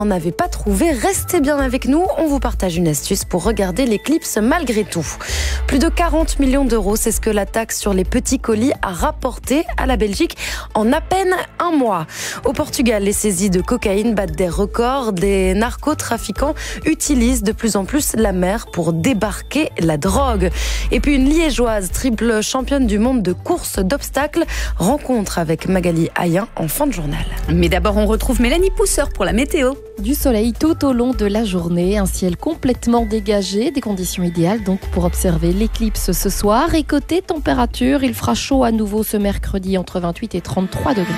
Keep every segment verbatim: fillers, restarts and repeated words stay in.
Vous n'avez pas trouvé, restez bien avec nous, on vous partage une astuce pour regarder l'éclipse malgré tout. Plus de quarante millions d'euros, c'est ce que la taxe sur les petits colis a rapporté à la Belgique en à peine un mois. Au Portugal, les saisies de cocaïne battent des records, des narcotrafiquants utilisent de plus en plus la mer pour débarquer la drogue. Et puis une liégeoise, triple championne du monde de course d'obstacles, rencontre avec Magali Hayen en fin de journal. Mais d'abord, on retrouve Mélanie Pousseur pour la météo. Du soleil tout au long de la journée, un ciel complètement dégagé, des conditions idéales donc pour observer l'éclipse ce soir. Et côté température, il fera chaud à nouveau ce mercredi entre vingt-huit et trente-trois degrés.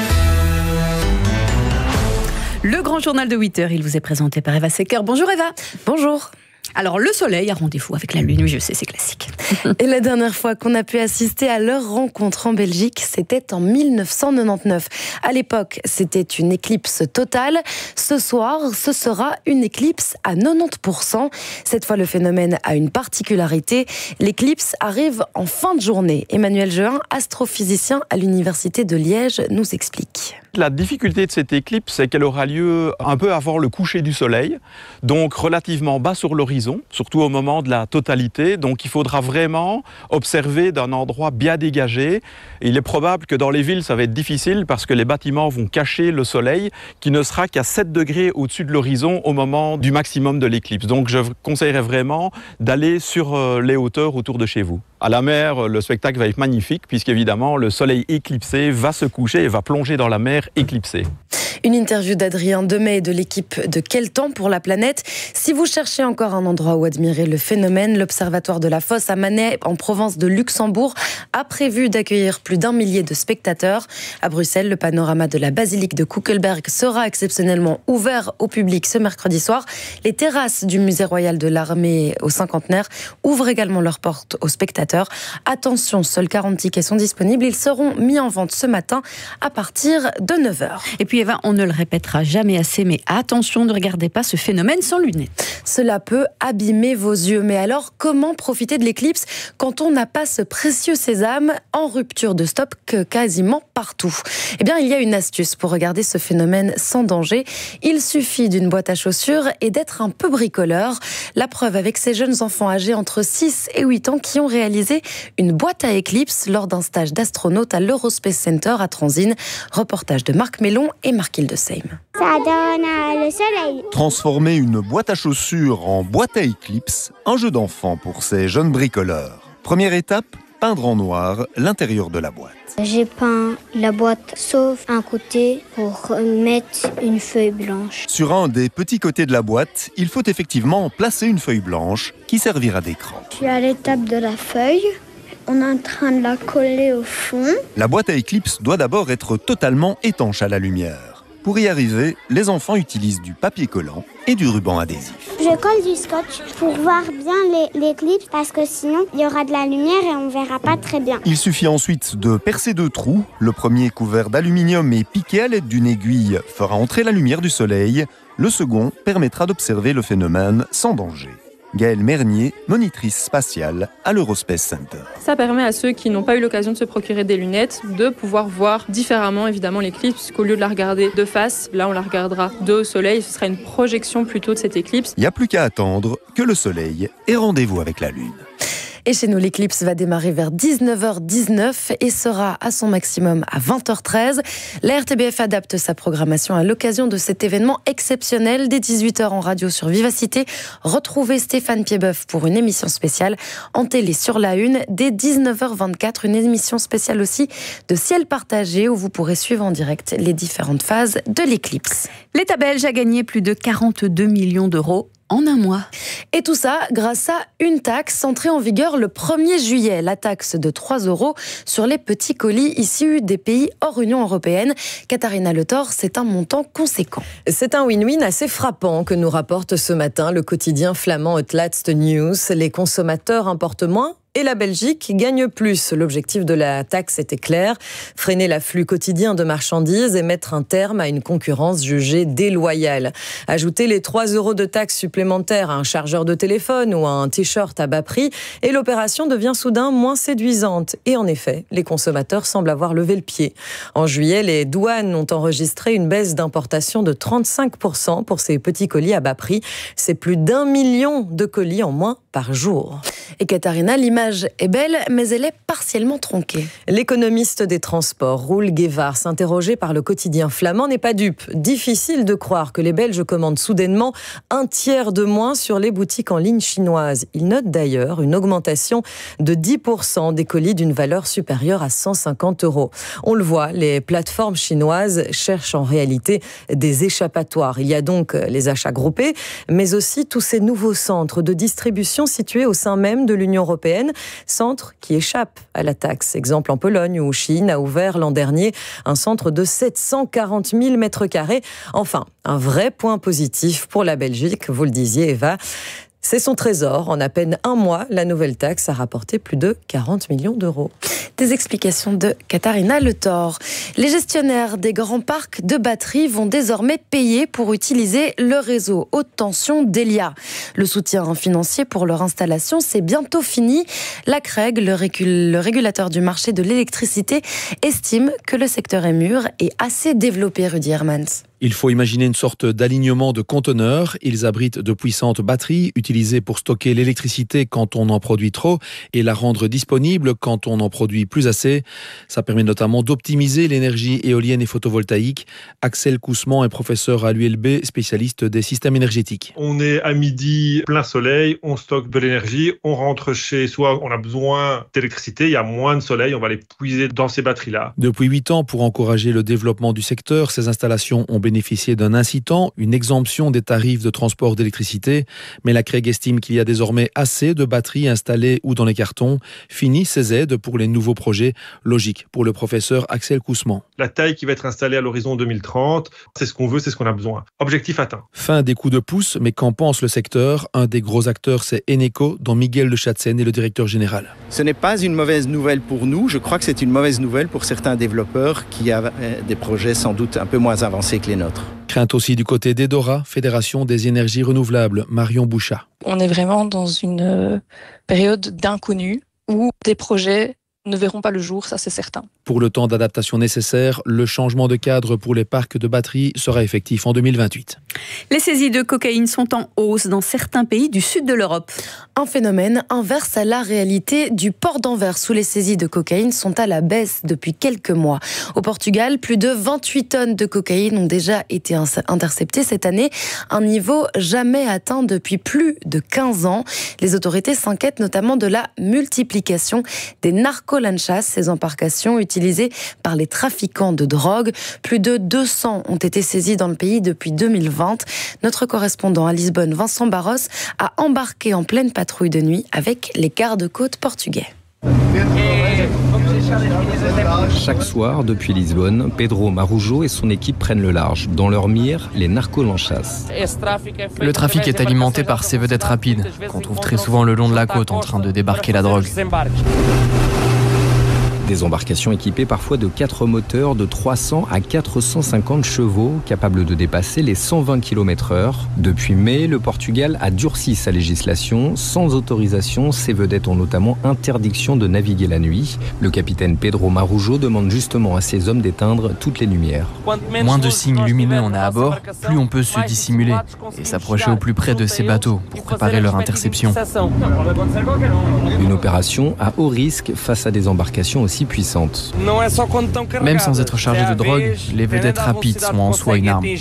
Le grand journal de huit heures, il vous est présenté par Eva Secker. Bonjour Eva. Bonjour. Alors, le soleil a rendez-vous avec la lune, oui, je sais, c'est classique. Et la dernière fois qu'on a pu assister à leur rencontre en Belgique, c'était en mille neuf cent quatre-vingt-dix-neuf. À l'époque, c'était une éclipse totale. Ce soir, ce sera une éclipse à quatre-vingt-dix pour cent. Cette fois, le phénomène a une particularité. L'éclipse arrive en fin de journée. Emmanuel Jehan, astrophysicien à l'Université de Liège, nous explique. La difficulté de cette éclipse, c'est qu'elle aura lieu un peu avant le coucher du soleil, donc relativement bas sur l'horizon, surtout au moment de la totalité. Donc il faudra vraiment observer d'un endroit bien dégagé. Il est probable que dans les villes, ça va être difficile parce que les bâtiments vont cacher le soleil qui ne sera qu'à sept degrés au-dessus de l'horizon au moment du maximum de l'éclipse. Donc je conseillerais vraiment d'aller sur les hauteurs autour de chez vous. À la mer, le spectacle va être magnifique puisqu'évidemment, le soleil éclipsé va se coucher et va plonger dans la mer éclipsée. Une interview d'Adrien Demey de l'équipe de Quel temps pour la planète. Si vous cherchez encore un endroit où admirer le phénomène, l'Observatoire de la Fosse à Manet, en province de Luxembourg, a prévu d'accueillir plus d'un millier de spectateurs. À Bruxelles, le panorama de la basilique de Kuckelberg sera exceptionnellement ouvert au public ce mercredi soir. Les terrasses du musée royal de l'armée au cinquantenaire ouvrent également leurs portes aux spectateurs. Attention, seuls quarante tickets sont disponibles. Ils seront mis en vente ce matin à partir de neuf heures. Et puis Eva, on ne le répétera jamais assez, mais attention, ne regardez pas ce phénomène sans lunettes. Cela peut abîmer vos yeux. Mais alors, comment profiter de l'éclipse quand on n'a pas ce précieux sésame en rupture de stock quasiment partout? Eh bien, il y a une astuce pour regarder ce phénomène sans danger. Il suffit d'une boîte à chaussures et d'être un peu bricoleur. La preuve avec ces jeunes enfants âgés entre six et huit ans qui ont réalisé une boîte à éclipse lors d'un stage d'astronaute à l'Eurospace Center à Transines. Reportage de Marc Mélon et Marquille de Seym. Ça donne euh, le soleil. Transformer une boîte à chaussures en boîte à éclipse, un jeu d'enfant pour ces jeunes bricoleurs. Première étape, peindre en noir l'intérieur de la boîte. J'ai peint la boîte sauf un côté pour mettre une feuille blanche. Sur un des petits côtés de la boîte, il faut effectivement placer une feuille blanche qui servira d'écran. Je suis à l'étape de la feuille. On est en train de la coller au fond. La boîte à éclipse doit d'abord être totalement étanche à la lumière. Pour y arriver, les enfants utilisent du papier collant et du ruban adhésif. Je colle du scotch pour voir bien l'éclipse parce que sinon il y aura de la lumière et on verra pas très bien. Il suffit ensuite de percer deux trous. Le premier, couvert d'aluminium et piqué à l'aide d'une aiguille, fera entrer la lumière du soleil. Le second permettra d'observer le phénomène sans danger. Gaëlle Mernier, monitrice spatiale à l'Eurospace Center. Ça permet à ceux qui n'ont pas eu l'occasion de se procurer des lunettes de pouvoir voir différemment évidemment l'éclipse, puisqu'au lieu de la regarder de face, là on la regardera de au soleil, ce sera une projection plutôt de cette éclipse. Il n'y a plus qu'à attendre que le soleil ait rendez-vous avec la lune. Et chez nous, l'éclipse va démarrer vers dix-neuf heures dix-neuf et sera à son maximum à vingt heures treize. La R T B F adapte sa programmation à l'occasion de cet événement exceptionnel. Dès dix-huit heures en radio sur Vivacité, retrouvez Stéphane Piedboeuf pour une émission spéciale. En télé sur La Une, dès dix-neuf heures vingt-quatre, une émission spéciale aussi de Ciel partagé où vous pourrez suivre en direct les différentes phases de l'éclipse. L'État belge a gagné plus de quarante-deux millions d'euros en un mois. Et tout ça grâce à une taxe entrée en vigueur le premier juillet. La taxe de trois euros sur les petits colis issus des pays hors Union européenne. Katharina Le Thor, c'est un montant conséquent. C'est un win-win assez frappant que nous rapporte ce matin le quotidien flamand Het Laatste Nieuws. Les consommateurs importent moins, et la Belgique gagnent plus. L'objectif de la taxe était clair, freiner l'afflux quotidien de marchandises et mettre un terme à une concurrence jugée déloyale. Ajouter les trois euros de taxe supplémentaires à un chargeur de téléphone ou à un t-shirt à bas prix et l'opération devient soudain moins séduisante. Et en effet, les consommateurs semblent avoir levé le pied. En juillet, les douanes ont enregistré une baisse d'importation de trente-cinq pour cent pour ces petits colis à bas prix. C'est plus d'un million de colis en moins par jour. Et Katharina, l'image est belle, mais elle est partiellement tronquée. L'économiste des transports, Roel Guevars, interrogé par le quotidien flamand, n'est pas dupe. Difficile de croire que les Belges commandent soudainement un tiers de moins sur les boutiques en ligne chinoises. Il note d'ailleurs une augmentation de dix pour cent des colis d'une valeur supérieure à cent cinquante euros. On le voit, les plateformes chinoises cherchent en réalité des échappatoires. Il y a donc les achats groupés, mais aussi tous ces nouveaux centres de distribution situés au sein même de l'Union européenne, centres qui échappent à la taxe. Exemple en Pologne où Chine a ouvert l'an dernier un centre de sept cent quarante mille mètres carrés. Enfin, un vrai point positif pour la Belgique, vous le disiez Eva. C'est son trésor. En à peine un mois, la nouvelle taxe a rapporté plus de quarante millions d'euros. Des explications de Katharina Le Thor. Les gestionnaires des grands parcs de batteries vont désormais payer pour utiliser le réseau haute tension d'Elia. Le soutien financier pour leur installation, c'est bientôt fini. La C R E G, le, régul- le régulateur du marché de l'électricité, estime que le secteur est mûr et assez développé, Rudy Hermans. Il faut imaginer une sorte d'alignement de conteneurs. Ils abritent de puissantes batteries utilisées pour stocker l'électricité quand on en produit trop et la rendre disponible quand on en produit plus assez. Ça permet notamment d'optimiser l'énergie éolienne et photovoltaïque. Axel Kousman est professeur à l'U L B, spécialiste des systèmes énergétiques. On est à midi, plein soleil, on stocke de l'énergie, on rentre chez soi, on a besoin d'électricité, il y a moins de soleil, on va les puiser dans ces batteries-là. Depuis huit ans, pour encourager le développement du secteur, ces installations ont bénéficié d'un incitant, une exemption des tarifs de transport d'électricité. Mais la C R E G estime qu'il y a désormais assez de batteries installées ou dans les cartons. Fini ces aides pour les nouveaux projets. Logique pour le professeur Axel Kousman. La taille qui va être installée à l'horizon deux mille trente, c'est ce qu'on veut, c'est ce qu'on a besoin. Objectif atteint. Fin des coups de pouce, mais qu'en pense le secteur ? Un des gros acteurs, c'est Eneco, dont Miguel de Chatzen est le directeur général. Ce n'est pas une mauvaise nouvelle pour nous. Je crois que c'est une mauvaise nouvelle pour certains développeurs qui ont des projets sans doute un peu moins avancés que les nôtres. Crainte aussi du côté d'Edora, Fédération des énergies renouvelables, Marion Bouchat. On est vraiment dans une période d'inconnu où des projets ne verront pas le jour, ça c'est certain. Pour le temps d'adaptation nécessaire, le changement de cadre pour les parcs de batteries sera effectif en deux mille vingt-huit. Les saisies de cocaïne sont en hausse dans certains pays du sud de l'Europe. Un phénomène inverse à la réalité du port d'Anvers où les saisies de cocaïne sont à la baisse depuis quelques mois. Au Portugal, plus de vingt-huit tonnes de cocaïne ont déjà été interceptées cette année, un niveau jamais atteint depuis plus de quinze ans. Les autorités s'inquiètent notamment de la multiplication des narcolanchas, ces embarcations utilisées par les trafiquants de drogue. Plus de deux cents ont été saisies dans le pays depuis deux mille vingt. Notre correspondant à Lisbonne, Vincent Barros, a embarqué en pleine patrouille de nuit avec les gardes-côtes portugais. Chaque soir, depuis Lisbonne, Pedro Marujo et son équipe prennent le large. Dans leur mire, les narcolanchas. Le trafic est alimenté par ces vedettes rapides, qu'on trouve très souvent le long de la côte en train de débarquer la drogue. Des embarcations équipées parfois de quatre moteurs de trois cents à quatre cent cinquante chevaux, capables de dépasser les cent vingt kilomètres heure. Depuis mai, le Portugal a durci sa législation. Sans autorisation, ces vedettes ont notamment interdiction de naviguer la nuit. Le capitaine Pedro Marujo demande justement à ses hommes d'éteindre toutes les lumières. Moins de signes lumineux on a à bord, plus on peut se dissimuler et s'approcher au plus près de ces bateaux pour préparer leur interception. Une opération à haut risque face à des embarcations aussi puissantes. Même sans être chargés de drogue, les vedettes rapides sont en soi une arme.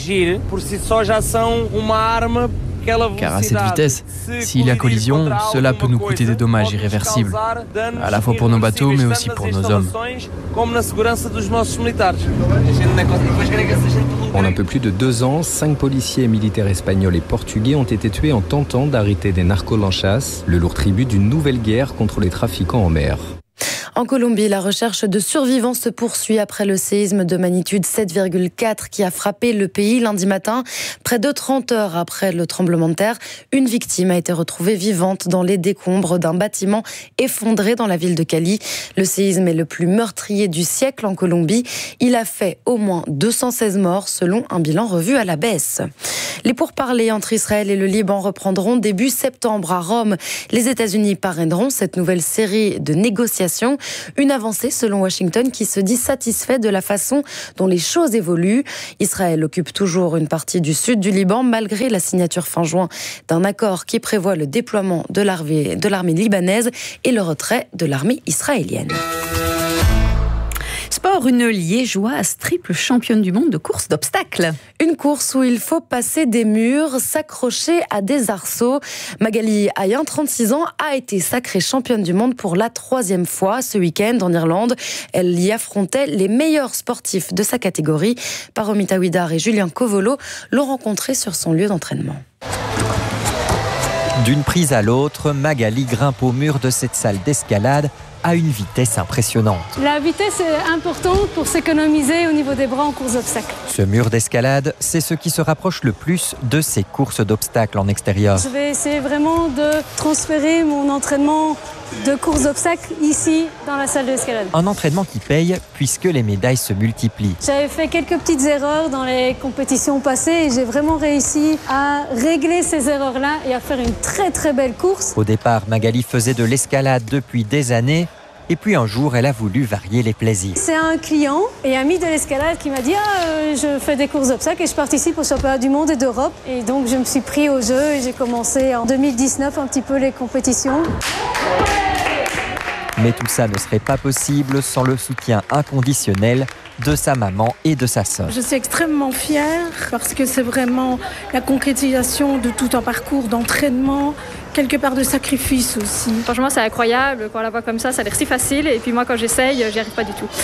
Car à cette vitesse, s'il y a collision, cela peut nous coûter des dommages irréversibles, à la fois pour nos bateaux mais aussi pour nos hommes. En un peu plus de deux ans, cinq policiers et militaires espagnols et portugais ont été tués en tentant d'arrêter des narcolanchas, le lourd tribut d'une nouvelle guerre contre les trafiquants en mer. En Colombie, la recherche de survivants se poursuit après le séisme de magnitude sept virgule quatre qui a frappé le pays lundi matin. Près de trente heures après le tremblement de terre, une victime a été retrouvée vivante dans les décombres d'un bâtiment effondré dans la ville de Cali. Le séisme est le plus meurtrier du siècle en Colombie. Il a fait au moins deux cent seize morts selon un bilan revu à la baisse. Les pourparlers entre Israël et le Liban reprendront début septembre à Rome. Les États-Unis parraineront cette nouvelle série de négociations. Une avancée selon Washington qui se dit satisfait de la façon dont les choses évoluent. Israël occupe toujours une partie du sud du Liban malgré la signature fin juin d'un accord qui prévoit le déploiement de l'armée, de l'armée libanaise et le retrait de l'armée israélienne. Sport, une liégeoise triple championne du monde de course d'obstacles. Une course où il faut passer des murs, s'accrocher à des arceaux. Magali Ayen, trente-six ans, a été sacrée championne du monde pour la troisième fois ce week-end en Irlande. Elle y affrontait les meilleurs sportifs de sa catégorie. Paromita Ouidar et Julien Covolo l'ont rencontrée sur son lieu d'entraînement. D'une prise à l'autre, Magali grimpe au mur de cette salle d'escalade à une vitesse impressionnante. La vitesse est importante pour s'économiser au niveau des bras en course d'obstacles. Ce mur d'escalade, c'est ce qui se rapproche le plus de ces courses d'obstacles en extérieur. Je vais essayer vraiment de transférer mon entraînement de course d'obstacles ici dans la salle d'escalade. Un entraînement qui paye puisque les médailles se multiplient. J'avais fait quelques petites erreurs dans les compétitions passées et j'ai vraiment réussi à régler ces erreurs-là et à faire une très très belle course. Au départ, Magali faisait de l'escalade depuis des années. Et puis un jour, elle a voulu varier les plaisirs. C'est un client et ami de l'escalade qui m'a dit ah, euh, je fais des courses d'obstacles et je participe au championnat du monde et d'Europe. Et donc je me suis pris au jeu et j'ai commencé en deux mille dix-neuf un petit peu les compétitions. Mais tout ça ne serait pas possible sans le soutien inconditionnel de sa maman et de sa sœur. Je suis extrêmement fière parce que c'est vraiment la concrétisation de tout un parcours d'entraînement, quelque part de sacrifice aussi. Franchement, c'est incroyable. Quand on la voit comme ça, ça a l'air si facile. Et puis moi, quand j'essaye, j'y arrive pas du tout.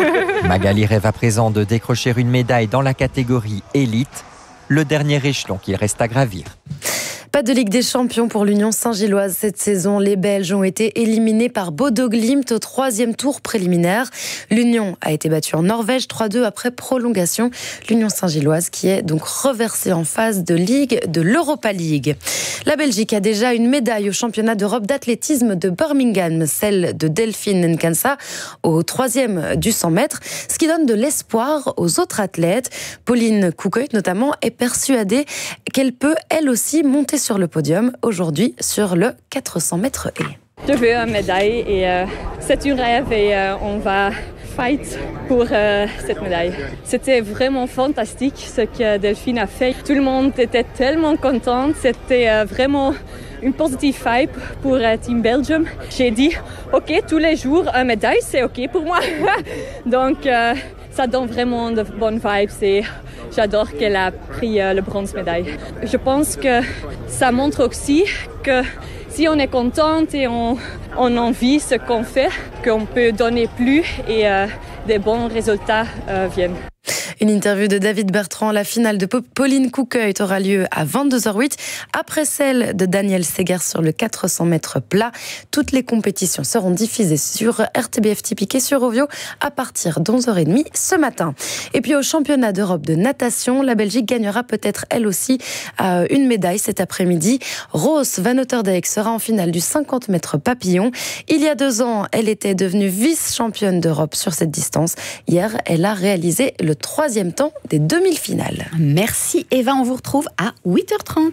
Magali rêve à présent de décrocher une médaille dans la catégorie élite, le dernier échelon qu'il reste à gravir. Pas de Ligue des Champions pour l'Union Saint-Gilloise cette saison. Les Belges ont été éliminés par Bodo Glimt au troisième tour préliminaire. L'Union a été battue en Norvège trois deux après prolongation. L'Union Saint-Gilloise qui est donc reversée en phase de Ligue de l'Europa League. La Belgique a déjà une médaille au championnat d'Europe d'athlétisme de Birmingham, celle de Delphine Nkansa au troisième du cent mètres, ce qui donne de l'espoir aux autres athlètes. Pauline Coucœut notamment est persuadée qu'elle peut elle aussi monter sur le podium aujourd'hui sur le quatre cents mètres haies. Je veux une médaille et euh, c'est un rêve et euh, on va fight pour euh, cette médaille. C'était vraiment fantastique ce que Delphine a fait. Tout le monde était tellement content. C'était euh, vraiment une positive vibe pour euh, Team Belgium. J'ai dit, ok, tous les jours, une médaille, c'est ok pour moi. Donc, euh, ça donne vraiment de bonnes vibes et j'adore qu'elle a pris euh, le bronze médaille. Je pense que ça montre aussi que si on est contente et on, on en vit ce qu'on fait, qu'on peut donner plus et euh, des bons résultats euh, viennent. Une interview de David Bertrand. La finale de Pauline Coucœut aura lieu à vingt-deux heures huit, après celle de Daniel Seger sur le quatre cents mètres plat. Toutes les compétitions seront diffusées sur R T B F Typique et sur Ovio à partir d'onze heures trente ce matin. Et puis au championnat d'Europe de natation, la Belgique gagnera peut-être elle aussi euh, une médaille cet après-midi. Rose Van Otterdijk sera en finale du cinquante mètres papillon. Il y a deux ans, elle était devenue vice-championne d'Europe sur cette distance. Hier, elle a réalisé le troisième temps des demi-finales. Merci Eva, on vous retrouve à huit heures trente.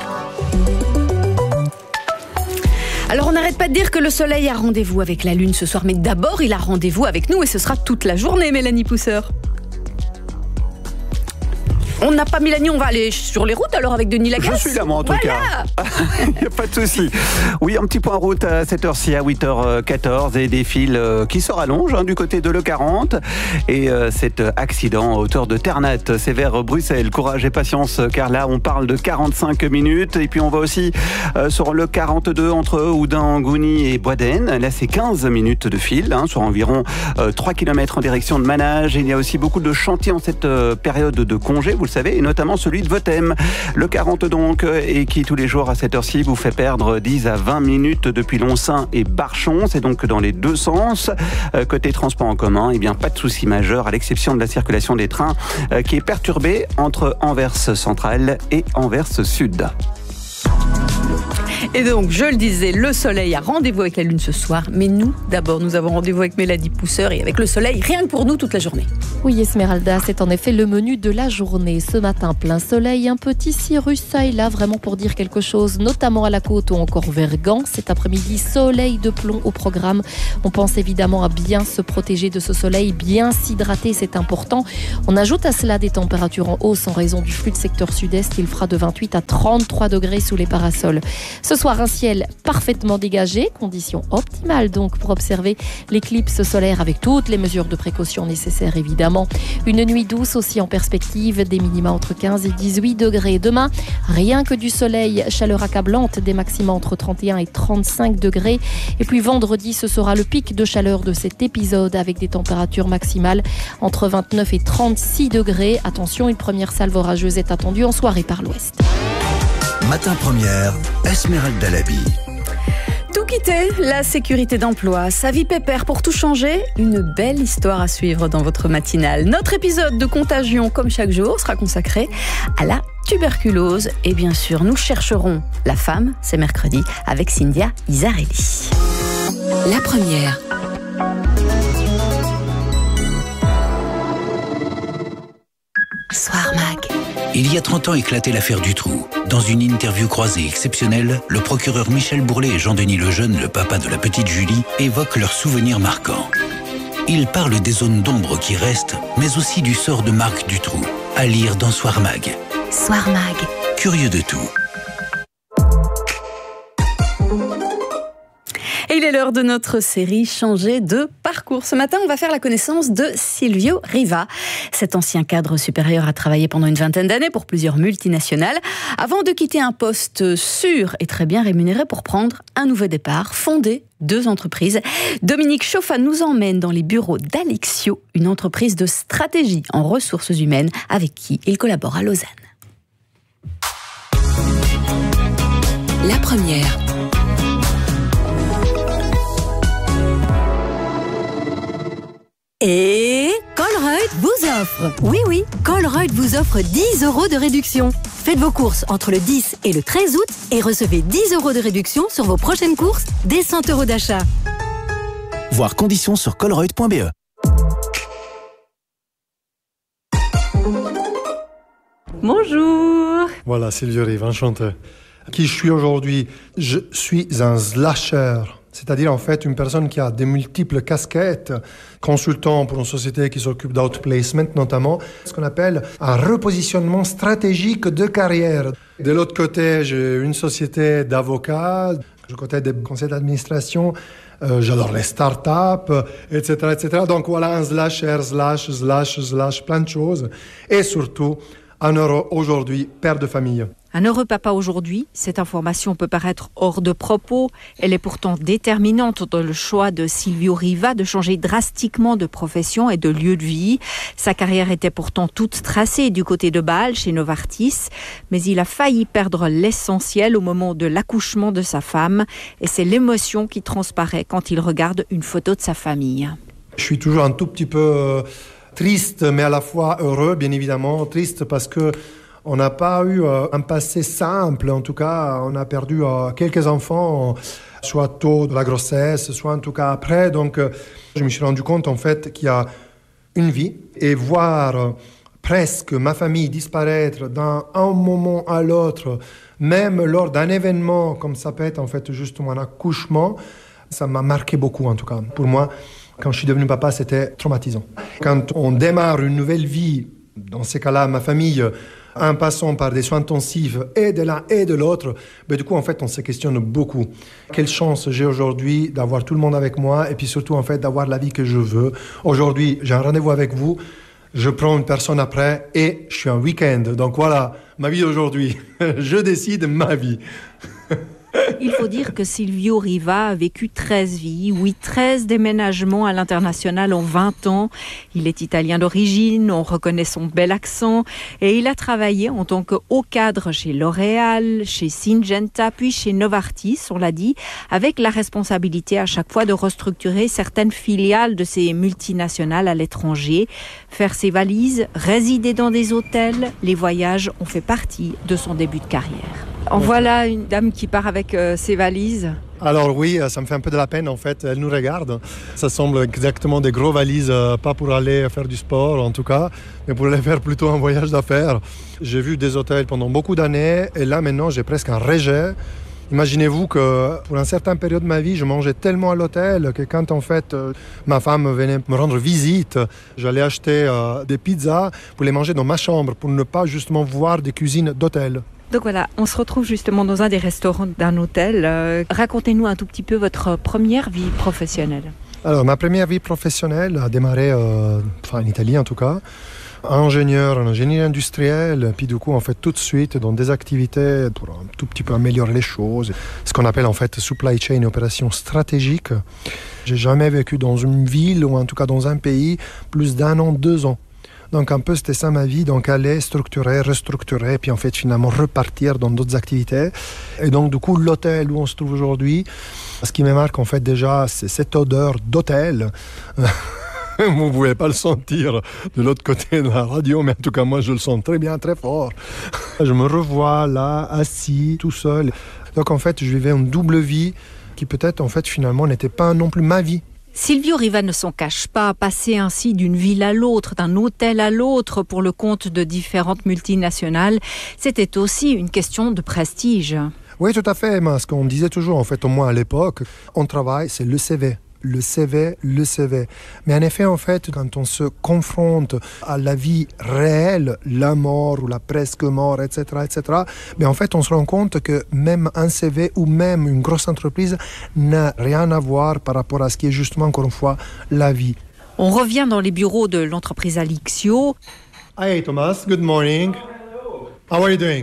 Alors on n'arrête pas de dire que le soleil a rendez-vous avec la lune ce soir, mais d'abord il a rendez-vous avec nous et ce sera toute la journée, Mélanie Pousseur. On n'a pas Mélanie, on va aller sur les routes alors avec Denis Lagasse. Je suis là moi en tout voilà. cas. Il n'y a pas de souci. Oui, un petit point route à cette heure-ci à huit heures quatorze et des fils qui se rallongent hein, du côté de l'E quarante. Et euh, cet accident à hauteur de Ternat, c'est vers Bruxelles. Courage et patience car là on parle de quarante-cinq minutes. Et puis on va aussi euh, sur le quarante-deux entre Oudin, Gouny et Boisden. Là c'est quinze minutes de fil hein, sur environ euh, trois kilomètres en direction de Manage. Et il y a aussi beaucoup de chantiers en cette euh, période de congé. Vous le savez, savez, et notamment celui de votre thème. Le quarante donc, et qui tous les jours à cette heure-ci vous fait perdre dix à vingt minutes depuis Lonsin et Barchon. C'est donc dans les deux sens. Euh, côté transport en commun, eh bien pas de souci majeur, à l'exception de la circulation des trains euh, qui est perturbée entre Anvers central et Anvers sud. Et donc, je le disais, le soleil a rendez-vous avec la lune ce soir. Mais nous, d'abord, nous avons rendez-vous avec Mélanie Pousseur et avec le soleil, rien que pour nous, toute la journée. Oui, Esmeralda, c'est en effet le menu de la journée. Ce matin, plein soleil, un petit cirrus ça et là, vraiment pour dire quelque chose, notamment à la côte ou encore vers Gand. Cet après-midi, soleil de plomb au programme. On pense évidemment à bien se protéger de ce soleil, bien s'hydrater, c'est important. On ajoute à cela des températures en hausse en raison du flux de secteur sud-est. Il fera de vingt-huit à trente-trois degrés sous les parasols. Ce soir, un ciel parfaitement dégagé, conditions optimales donc pour observer l'éclipse solaire avec toutes les mesures de précaution nécessaires évidemment. Une nuit douce aussi en perspective, des minima entre quinze et dix-huit degrés. Demain, rien que du soleil, chaleur accablante, des maxima entre trente et un et trente-cinq degrés. Et puis vendredi, ce sera le pic de chaleur de cet épisode avec des températures maximales entre vingt-neuf et trente-six degrés. Attention, une première salve orageuse est attendue en soirée par l'ouest. Matin première, Esmeralda Labi. Tout quitter, la sécurité d'emploi, sa vie pépère pour tout changer, une belle histoire à suivre dans votre matinale. Notre épisode de Contagion, comme chaque jour, sera consacré à la tuberculose. Et bien sûr, nous chercherons la femme, c'est mercredi, avec Cynthia Isarelli. La première. Soir Mag. Il y a trente ans éclatait l'affaire Dutroux. Dans une interview croisée exceptionnelle, le procureur Michel Bourlet et Jean-Denis Lejeune, le papa de la petite Julie, évoquent leurs souvenirs marquants. Ils parlent des zones d'ombre qui restent, mais aussi du sort de Marc Dutroux. À lire dans Soir Mag. Soir Mag. Curieux de tout. Et il est l'heure de notre série Changer de parcours. Ce matin, on va faire la connaissance de Silvio Riva. Cet ancien cadre supérieur a travaillé pendant une vingtaine d'années pour plusieurs multinationales avant de quitter un poste sûr et très bien rémunéré pour prendre un nouveau départ, fonder deux entreprises. Dominique Chauffat nous emmène dans les bureaux d'Alexio, une entreprise de stratégie en ressources humaines avec qui il collabore à Lausanne. La première. Et Colruyt vous offre, oui oui, Colruyt vous offre dix euros de réduction. Faites vos courses entre le dix et le treize août et recevez dix euros de réduction sur vos prochaines courses dès cent euros d'achat. Voir conditions sur colruyt point b e. Bonjour. Voilà, Silvio Riva, enchanté. Qui je suis aujourd'hui? Je suis un slasher. C'est-à-dire en fait une personne qui a des multiples casquettes, consultant pour une société qui s'occupe d'outplacement notamment, ce qu'on appelle un repositionnement stratégique de carrière. De l'autre côté, j'ai une société d'avocats, du côté des conseils d'administration, euh, j'adore les startups, et cetera, et cetera. Donc voilà, un slasher, slash, slash, slash, plein de choses. Et surtout, un heureux aujourd'hui, père de famille. Un heureux papa aujourd'hui, cette information peut paraître hors de propos. Elle est pourtant déterminante dans le choix de Silvio Riva de changer drastiquement de profession et de lieu de vie. Sa carrière était pourtant toute tracée du côté de Bâle, chez Novartis. Mais il a failli perdre l'essentiel au moment de l'accouchement de sa femme. Et c'est l'émotion qui transparaît quand il regarde une photo de sa famille. Je suis toujours un tout petit peu euh, triste, mais à la fois heureux, bien évidemment. Triste parce que on n'a pas eu euh, un passé simple, en tout cas, on a perdu euh, quelques enfants, soit tôt de la grossesse, soit en tout cas après. Donc, euh, je me suis rendu compte, en fait, qu'il y a une vie. Et voir euh, presque ma famille disparaître d'un un moment à l'autre, même lors d'un événement, comme ça peut être, en fait, justement un accouchement, ça m'a marqué beaucoup, en tout cas. Pour moi, quand je suis devenu papa, c'était traumatisant. Quand on démarre une nouvelle vie, dans ces cas-là, ma famille, en passant par des soins intensifs et de l'un et de l'autre, ben du coup, en fait, on se questionne beaucoup. Quelle chance j'ai aujourd'hui d'avoir tout le monde avec moi et puis surtout, en fait, d'avoir la vie que je veux. Aujourd'hui, j'ai un rendez-vous avec vous, je prends une personne après et je suis un week-end. Donc voilà, ma vie d'aujourd'hui. Je décide ma vie. Il faut dire que Silvio Riva a vécu treize vies, oui, treize déménagements à l'international en vingt ans. Il est italien d'origine, on reconnaît son bel accent et il a travaillé en tant que haut cadre chez L'Oréal, chez Syngenta, puis chez Novartis, on l'a dit, avec la responsabilité à chaque fois de restructurer certaines filiales de ces multinationales à l'étranger, faire ses valises, résider dans des hôtels. Les voyages ont fait partie de son début de carrière. En voilà une dame qui part avec euh, ses valises. Alors oui, ça me fait un peu de la peine en fait, elle nous regarde. Ça semble exactement des gros valises, euh, pas pour aller faire du sport en tout cas, mais pour aller faire plutôt un voyage d'affaires. J'ai vu des hôtels pendant beaucoup d'années et là maintenant j'ai presque un rejet. Imaginez-vous que pour une certaine période de ma vie, je mangeais tellement à l'hôtel que quand en fait euh, ma femme venait me rendre visite, j'allais acheter euh, des pizzas pour les manger dans ma chambre pour ne pas justement voir des cuisines d'hôtel. Donc voilà, on se retrouve justement dans un des restaurants d'un hôtel. Euh, racontez-nous un tout petit peu votre première vie professionnelle. Alors, ma première vie professionnelle a démarré, euh, enfin en Italie en tout cas, ingénieur, en ingénierie industrielle, puis du coup, en fait, tout de suite dans des activités pour un tout petit peu améliorer les choses, ce qu'on appelle en fait supply chain et opérations stratégiques. J'ai jamais vécu dans une ville ou en tout cas dans un pays plus d'un an, deux ans. Donc un peu c'était ça ma vie, donc aller structurer, restructurer, puis en fait finalement repartir dans d'autres activités. Et donc du coup l'hôtel où on se trouve aujourd'hui, ce qui me marque en fait déjà c'est cette odeur d'hôtel. Vous ne pouvez pas le sentir de l'autre côté de la radio, mais en tout cas moi je le sens très bien, très fort. Je me revois là, assis, tout seul. Donc en fait je vivais une double vie qui peut-être en fait finalement n'était pas non plus ma vie. Silvio Riva ne s'en cache pas, passer ainsi d'une ville à l'autre, d'un hôtel à l'autre pour le compte de différentes multinationales, c'était aussi une question de prestige. Oui, tout à fait, mais ce qu'on disait toujours, en fait, au moins à l'époque, on travaille, c'est le C V. Le C V, le C V. Mais en effet, en fait, quand on se confronte à la vie réelle, la mort ou la presque mort, et cetera, et cetera, mais en fait, on se rend compte que même un C V ou même une grosse entreprise n'a rien à voir par rapport à ce qui est justement, encore une fois, la vie. On revient dans les bureaux de l'entreprise Alixio. Hey Thomas, good morning. How are you doing?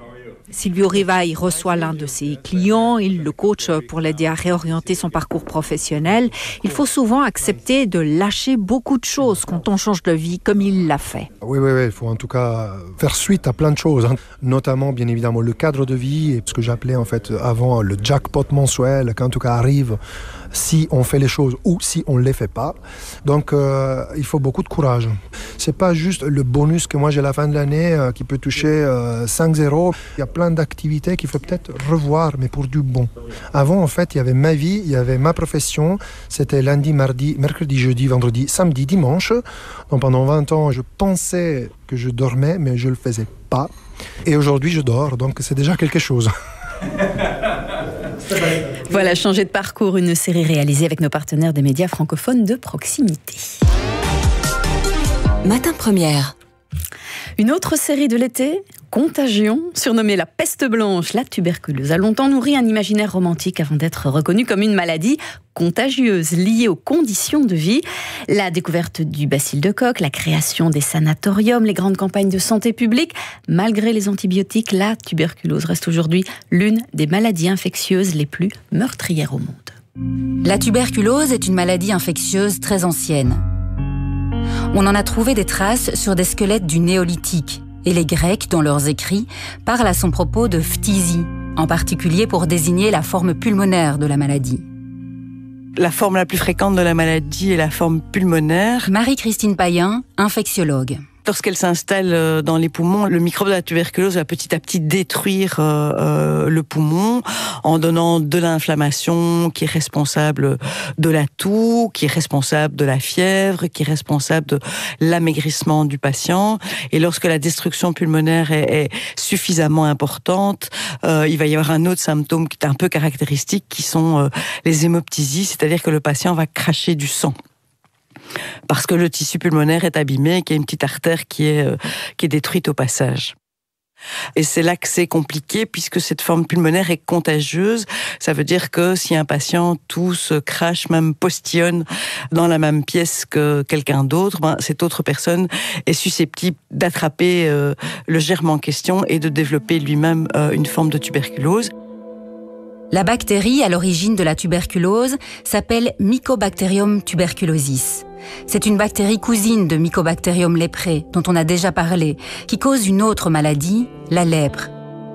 Silvio Riva y reçoit l'un de ses clients, il le coach pour l'aider à réorienter son parcours professionnel. Il faut souvent accepter de lâcher beaucoup de choses quand on change de vie comme il l'a fait. Oui, oui, oui, il faut en tout cas faire suite à plein de choses, hein. Notamment bien évidemment le cadre de vie et ce que j'appelais en fait avant le jackpot mensuel, qui en tout cas arrive si on fait les choses ou si on ne les fait pas. Donc euh, il faut beaucoup de courage. C'est pas juste le bonus que moi j'ai à la fin de l'année euh, qui peut toucher euh, cinq zéro. Il y a plein d'activités qu'il faut peut-être revoir, mais pour du bon. Avant, en fait, il y avait ma vie, il y avait ma profession. C'était lundi, mardi, mercredi, jeudi, vendredi, samedi, dimanche. Donc pendant vingt ans, je pensais que je dormais, mais je ne le faisais pas. Et aujourd'hui, je dors, donc c'est déjà quelque chose. Voilà, Changer de parcours, une série réalisée avec nos partenaires des médias francophones de proximité. Matin Première. Une autre série de l'été, Contagion, surnommée la peste blanche, la tuberculose, a longtemps nourri un imaginaire romantique avant d'être reconnue comme une maladie contagieuse liée aux conditions de vie. La découverte du bacille de Koch, la création des sanatoriums, les grandes campagnes de santé publique, malgré les antibiotiques, la tuberculose reste aujourd'hui l'une des maladies infectieuses les plus meurtrières au monde. La tuberculose est une maladie infectieuse très ancienne. On en a trouvé des traces sur des squelettes du néolithique, et les Grecs, dans leurs écrits, parlent à son propos de phtisie, en particulier pour désigner la forme pulmonaire de la maladie. La forme la plus fréquente de la maladie est la forme pulmonaire. Marie-Christine Payen, infectiologue. Lorsqu'elle s'installe dans les poumons, le microbe de la tuberculose va petit à petit détruire euh, euh, le poumon en donnant de l'inflammation qui est responsable de la toux, qui est responsable de la fièvre, qui est responsable de l'amaigrissement du patient. Et lorsque la destruction pulmonaire est, est suffisamment importante, euh, il va y avoir un autre symptôme qui est un peu caractéristique, qui sont euh, les hémoptysies, c'est-à-dire que le patient va cracher du sang. Parce que le tissu pulmonaire est abîmé et qu'il y a une petite artère qui est, euh, qui est détruite au passage. Et c'est là que c'est compliqué, puisque cette forme pulmonaire est contagieuse. Ça veut dire que si un patient tousse, crache, même postillonne dans la même pièce que quelqu'un d'autre, ben, cette autre personne est susceptible d'attraper euh, le germe en question et de développer lui-même euh, une forme de tuberculose. La bactérie à l'origine de la tuberculose s'appelle Mycobacterium tuberculosis. C'est une bactérie cousine de Mycobacterium leprae, dont on a déjà parlé, qui cause une autre maladie, la lèpre.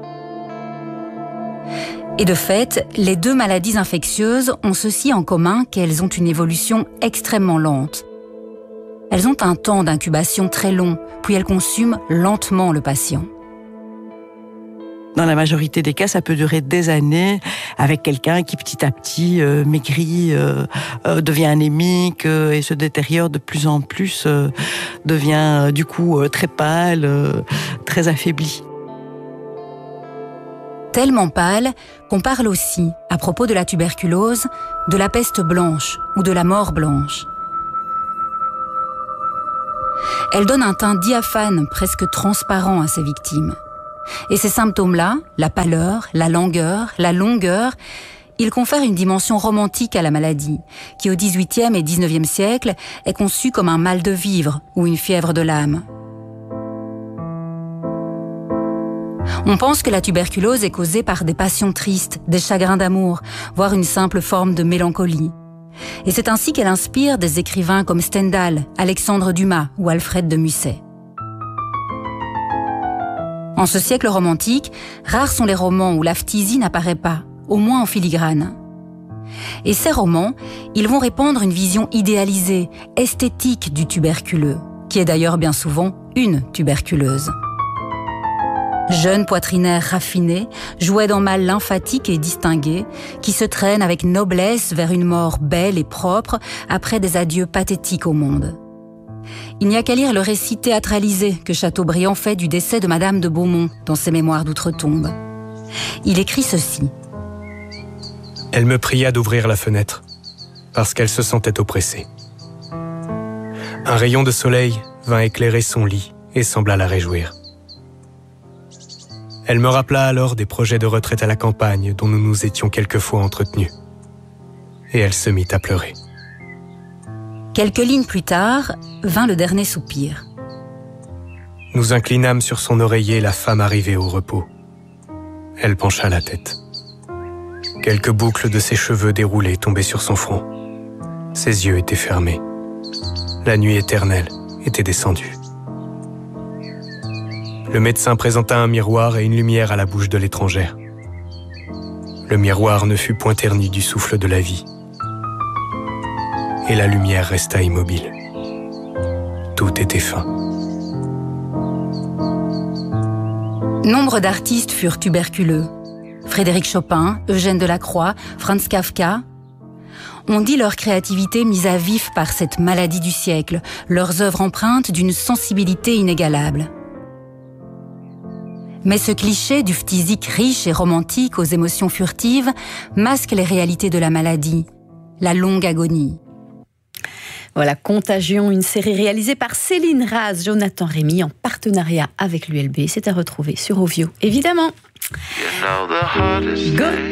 Et de fait, les deux maladies infectieuses ont ceci en commun qu'elles ont une évolution extrêmement lente. Elles ont un temps d'incubation très long, puis elles consument lentement le patient. Dans la majorité des cas, ça peut durer des années avec quelqu'un qui petit à petit euh, maigrit, euh, euh, devient anémique euh, et se détériore de plus en plus, euh, devient euh, du coup euh, très pâle, euh, très affaibli. Tellement pâle qu'on parle aussi, à propos de la tuberculose, de la peste blanche ou de la mort blanche. Elle donne un teint diaphane, presque transparent à ses victimes. Et ces symptômes-là, la pâleur, la langueur, la longueur, ils confèrent une dimension romantique à la maladie, qui au dix-huitième et dix-neuvième siècle est conçue comme un mal de vivre ou une fièvre de l'âme. On pense que la tuberculose est causée par des passions tristes, des chagrins d'amour, voire une simple forme de mélancolie. Et c'est ainsi qu'elle inspire des écrivains comme Stendhal, Alexandre Dumas ou Alfred de Musset. En ce siècle romantique, rares sont les romans où la phtisie n'apparaît pas, au moins en filigrane. Et ces romans, ils vont répandre une vision idéalisée, esthétique du tuberculeux, qui est d'ailleurs bien souvent une tuberculeuse. Jeune poitrinaire raffinée, jouet d'en mâle lymphatique et distingué, qui se traîne avec noblesse vers une mort belle et propre après des adieux pathétiques au monde. Il n'y a qu'à lire le récit théâtralisé que Chateaubriand fait du décès de Madame de Beaumont dans ses mémoires d'outre-tombe. Il écrit ceci. Elle me pria d'ouvrir la fenêtre, parce qu'elle se sentait oppressée. Un rayon de soleil vint éclairer son lit et sembla la réjouir. Elle me rappela alors des projets de retraite à la campagne dont nous nous étions quelquefois entretenus. Et elle se mit à pleurer. Quelques lignes plus tard, vint le dernier soupir. Nous inclinâmes sur son oreiller la femme arrivée au repos. Elle pencha la tête. Quelques boucles de ses cheveux déroulés tombaient sur son front. Ses yeux étaient fermés. La nuit éternelle était descendue. Le médecin présenta un miroir et une lumière à la bouche de l'étrangère. Le miroir ne fut point terni du souffle de la vie. Et la lumière resta immobile. Tout était fin. Nombre d'artistes furent tuberculeux. Frédéric Chopin, Eugène Delacroix, Franz Kafka. On dit leur créativité mise à vif par cette maladie du siècle, leurs œuvres empreintes d'une sensibilité inégalable. Mais ce cliché du phthisique riche et romantique aux émotions furtives masque les réalités de la maladie, la longue agonie. Voilà, Contagion, une série réalisée par Céline Raz, Jonathan Rémy, en partenariat avec l'U L B. C'est à retrouver sur Ovio, évidemment. Go